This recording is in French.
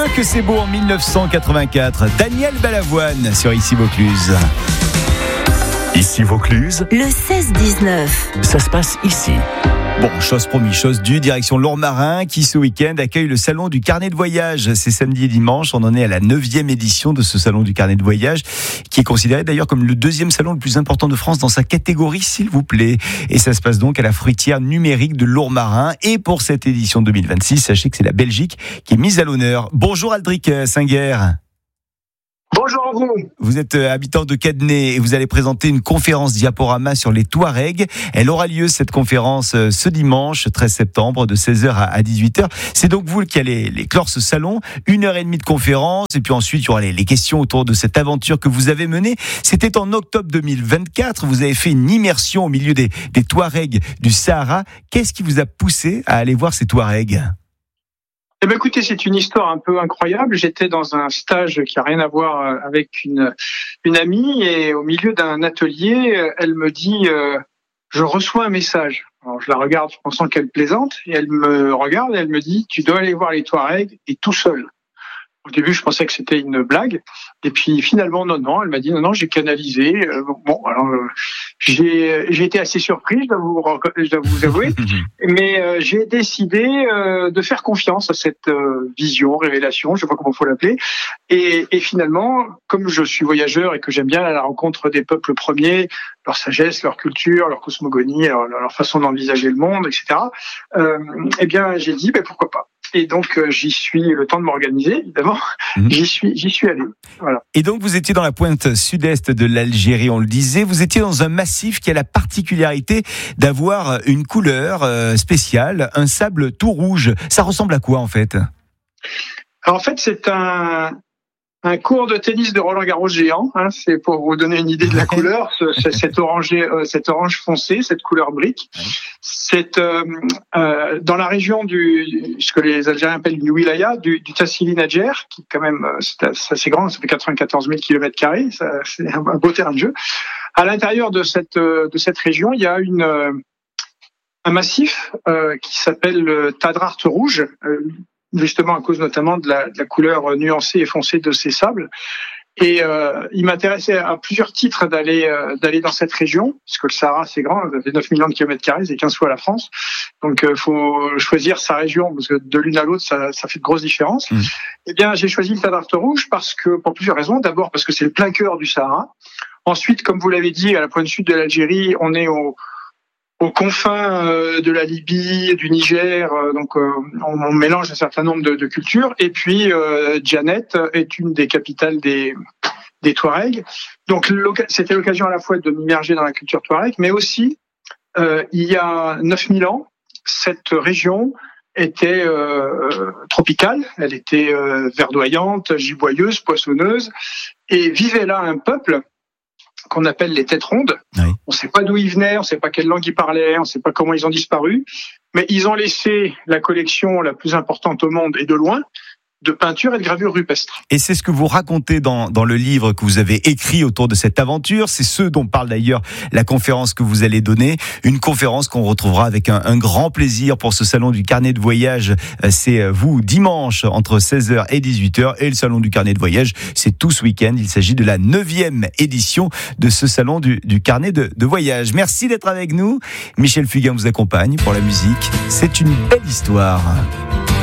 que c'est beau en 1984. Daniel Balavoine sur Ici Vaucluse. Ici Vaucluse, le 16-19. ça se passe ici. Bon, chose promis, chose due, direction Lourmarin qui ce week-end accueille le salon du carnet de voyage. C'est samedi et dimanche, on en est à la 9e édition de ce salon du carnet de voyage qui est considéré d'ailleurs comme le 2e salon le plus important de France dans sa catégorie, s'il vous plaît. Et ça se passe donc à la fruitière numérique de Lourmarin. Et pour cette édition 2026, sachez que c'est la Belgique qui est mise à l'honneur. Bonjour Aldric Singer. Bonjour à vous. Vous êtes habitant de Cadenet et vous allez présenter une conférence diaporama sur les Touaregs. Elle aura lieu, cette conférence, ce dimanche 13 septembre de 16h à 18h. C'est donc vous qui allez clore ce salon. 1h30 de conférence et puis ensuite il y aura les questions autour de cette aventure que vous avez menée. C'était en octobre 2024. Vous avez fait une immersion au milieu des Touaregs du Sahara. Qu'est-ce qui vous a poussé à aller voir ces Touaregs ? Eh bien, écoutez, c'est une histoire un peu incroyable. J'étais dans un stage qui a rien à voir avec une amie et au milieu d'un atelier, elle me dit je reçois un message. Alors je la regarde pensant qu'elle plaisante et elle me regarde et elle me dit tu dois aller voir les Touaregs et tout seul. Au début, je pensais que c'était une blague. Et puis, finalement, non. Elle m'a dit, non, j'ai canalisé. J'ai été assez surpris, je dois vous avouer. Mais j'ai décidé de faire confiance à cette vision, révélation, je sais pas comment il faut l'appeler. Et finalement, comme je suis voyageur et que j'aime bien aller à la rencontre des peuples premiers, leur sagesse, leur culture, leur cosmogonie, leur façon d'envisager le monde, etc., eh bien, j'ai dit, pourquoi pas. Et donc j'y suis, le temps de m'organiser évidemment, j'y suis allé. Voilà. Et donc vous étiez dans la pointe sud-est de l'Algérie, on le disait, vous étiez dans un massif qui a la particularité d'avoir une couleur spéciale, un sable tout rouge. Ça ressemble à quoi en fait ? Alors en fait c'est un court de tennis de Roland-Garros géant, c'est pour vous donner une idée de la couleur, cet orange foncé, cette couleur brique. C'est dans la région ce que les Algériens appellent une wilaya, du Tassili Nadjer, qui quand même c'est assez grand, ça fait 94 000 km², c'est un beau terrain de jeu. À l'intérieur de cette région, il y a un massif qui s'appelle le Tadrart rouge, justement à cause notamment de la couleur nuancée et foncée de ces sables. Et il m'intéressait à plusieurs titres d'aller dans cette région, puisque le Sahara c'est grand, ça fait 9 millions de km², c'est 15 fois la France. Donc faut choisir sa région, parce que de l'une à l'autre, ça fait de grosses différences. Eh bien, j'ai choisi le Tadrart rouge pour plusieurs raisons. D'abord parce que c'est le plein cœur du Sahara. Ensuite, comme vous l'avez dit, à la pointe sud de l'Algérie, on est aux confins de la Libye, du Niger, donc on mélange un certain nombre de cultures. Et puis Djanet est une des capitales des Touaregs. Donc c'était l'occasion à la fois de m'immerger dans la culture Touareg, mais aussi il y a 9000 ans, cette région était tropicale, elle était verdoyante, giboyeuse, poissonneuse, et vivait là un peuple qu'on appelle les têtes rondes. Oui. On ne sait pas d'où ils venaient, on ne sait pas quelle langue ils parlaient, on ne sait pas comment ils ont disparu, mais ils ont laissé la collection la plus importante au monde et de loin de peinture et de gravure rupestre. Et c'est ce que vous racontez dans le livre que vous avez écrit autour de cette aventure. C'est ce dont parle d'ailleurs la conférence que vous allez donner. Une conférence qu'on retrouvera avec un grand plaisir pour ce salon du carnet de voyage. C'est vous, dimanche, entre 16h et 18h. Et le salon du carnet de voyage, c'est tout ce week-end. Il s'agit de la 9e édition de ce salon du carnet de voyage. Merci d'être avec nous. Michel Fugain vous accompagne pour la musique. C'est une belle histoire.